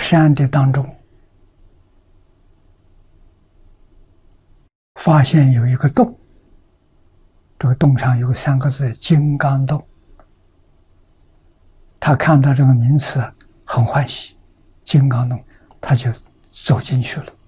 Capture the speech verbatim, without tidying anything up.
山的当中，发现有一个洞，这个洞上有三个字金刚洞。他看到这个名词很欢喜，金刚洞，他就走进去了。